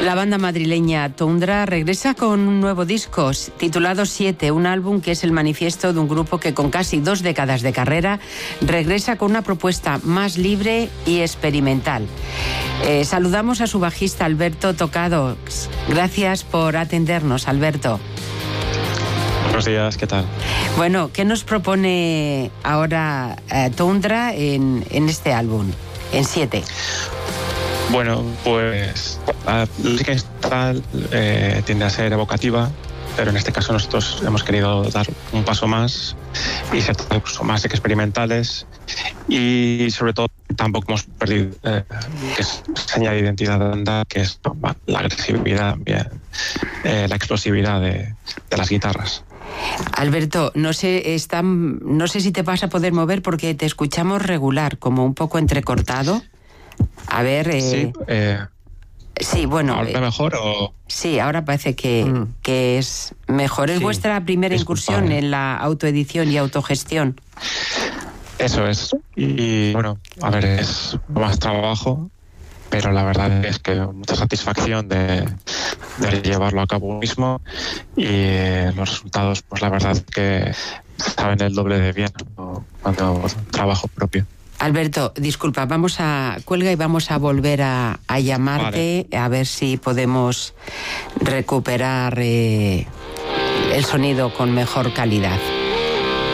La banda madrileña Tundra regresa con un nuevo disco titulado 7, un álbum que es el manifiesto de un grupo que con casi 2 décadas de carrera regresa con una propuesta más libre y experimental. Saludamos a su bajista Alberto Tocado. Gracias por atendernos, Alberto. Buenos días, ¿qué tal? Bueno, ¿qué nos propone ahora Tundra en este álbum, en 7? Bueno, pues la música instrumental tiende a ser evocativa, pero en este caso nosotros hemos querido dar un paso más y ser más experimentales, y sobre todo tampoco hemos perdido que es señal de identidad de banda, que es la agresividad, la explosividad de las guitarras. Alberto, no sé si te vas a poder mover porque te escuchamos regular, como un poco entrecortado. A ver... sí, bueno... ¿Ahora mejor o...? Sí, ahora parece que es mejor. Es vuestra primera incursión en la autoedición y autogestión. Eso es. Y bueno, a ver, es más trabajo, pero la verdad es que mucha satisfacción de llevarlo a cabo mismo, y los resultados, pues la verdad es que saben el doble de bien cuando trabajo propio. Alberto, disculpa, cuelga y vamos a volver a llamarte, vale, a ver si podemos recuperar el sonido con mejor calidad.